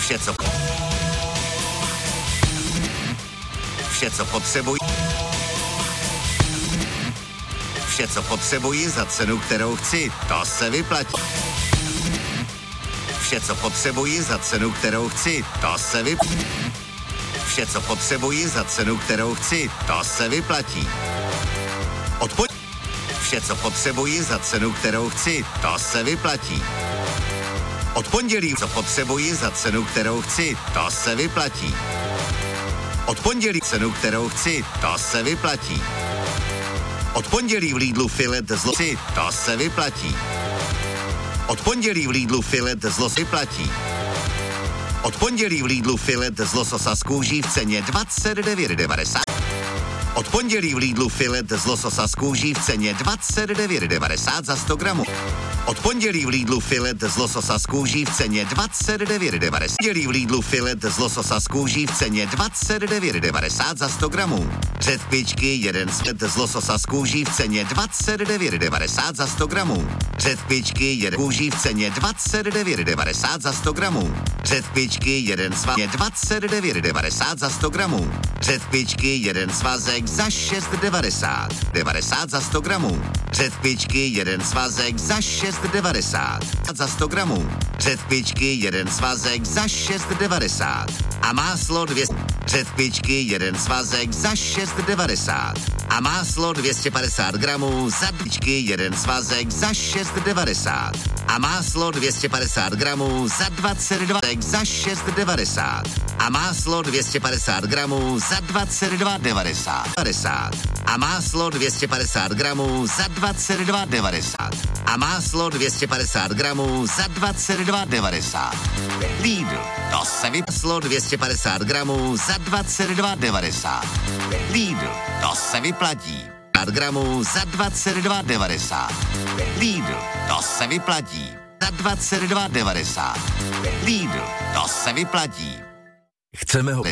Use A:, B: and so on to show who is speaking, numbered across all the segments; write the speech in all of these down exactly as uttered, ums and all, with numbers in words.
A: Vše, co... Vše, co potřebuji... Vše, co potřebuji za cenu, kterou chci, to se vyplatí. Vše, co potřebuji za cenu, kterou chci, to se vyplatí. Vše, co potřebuji za cenu, kterou chci, to se vyplatí. Odpoň... Vše, co potřebuji za cenu, kterou chci, to se vyplatí. Od pondělí, co potřebuji za cenu, kterou chci, to se vyplatí. Od pondělí cenu, kterou chci, to se vyplatí. Od pondělí v Lidlu filet z losy, to se vyplatí. Od pondělí v Lidlu filet z losy vyplatí. Od pondělí v Lidlu filet z lososa z kůží v ceně dvacet devět devadesát. Od pondělí v Lidlu filet z lososa z kůží v ceně dvacet devět devadesát za sto gramů. Od pondělí v Lidlu filet z lososa z kůží v ceně dvacet devět devadesát. Od pondělí v Lidlu filet z lososa z kůží v ceně dvacet devět devadesát za sto gramů. Řetpičky jeden svět z lososa z kůží v ceně dvacet devět devadesát za sto gramů. Řetpičky jeden kůží v ceně dvacet devět devadesát za sto gramů. Řetpičky jeden svazek dvacet devět devadesát za sto gramů. Řetpičky jeden svazek za šest devadesát devadesát za sto gramů. Řetpičky jeden svazek za šest devadesát za sto gramů. Řetpičky jeden svazek za šest devadesát a máslo dvě stě. Řetpičky jeden svazek za šest devadesát a máslo dvě stě padesát gramů. Řetpičky jeden svazek za šest devadesát a máslo dvě stě padesát gramů za dvacet dva za šest devadesát a máslo dvě stě padesát gramů za dvacet dva devadesát a máslo dvě stě padesát gramů za dvacet dva devadesát a máslo dvě stě padesát gramů za dvacet dva devadesát. Lidl, to se vypaslo dvě stě padesát gramů za dvacet dva devadesát. Lidl, to se vyplatí. gramů za dvacet dva devadesát. Lidl, to se vyplatí. Za dvacet dva devadesát. Lidl, to se vyplatí.
B: Chceme ho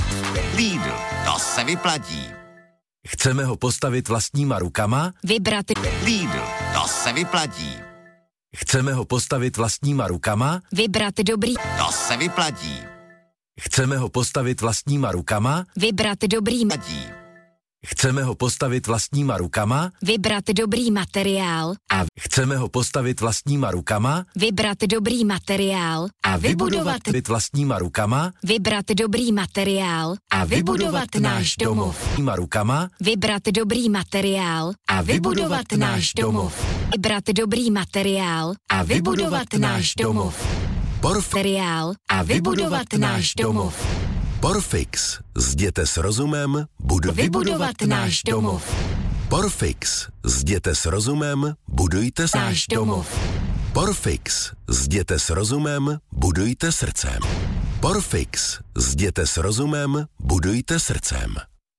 A: Lidl, to se vyplatí.
B: Chceme ho postavit vlastníma rukama?
C: Vybrat
A: Lidl, to se vyplatí.
B: Chceme ho postavit vlastníma rukama?
C: Vybrat dobrý.
A: To se vyplatí.
B: Chceme ho postavit vlastníma rukama?
C: Vybrat dobrý.
A: Vyplatí.
B: Chceme ho postavit vlastníma rukama?
C: Vybrat dobrý materiál.
B: A chceme ho postavit vlastníma rukama?
C: Vybrat dobrý materiál. A vybudovat
B: vlastníma rukama?
C: Vybrat dobrý materiál. A vybudovat náš domov.
B: Vlastníma rukama?
C: Vybrat dobrý materiál. A vybudovat náš domov. Vybrat dobrý materiál. A vybudovat náš domov.
B: Porfiriál.
C: A vybudovat náš domov.
B: Porfix. Zděte s rozumem, budu
C: vybudovat náš domov.
B: Porfix. Zděte s rozumem, budujte
C: náš domov.
B: Porfix. Zděte s rozumem, budujte srdcem. Porfix. Zděte s rozumem, budujte srdcem.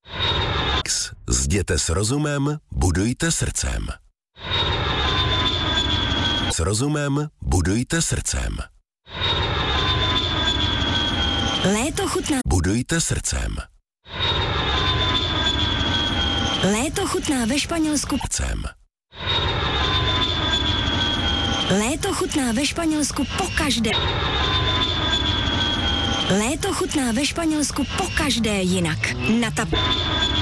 B: Zděte s rozumem, budujte srdcem. S rozumem, budujte srdcem.
C: Léto chutná.
B: Budujte srdcem.
C: Léto chutná ve Španělsku.
B: Srdcem.
C: Léto chutná ve Španělsku pokaždé. Léto chutná ve Španělsku pokaždé jinak. Na tap...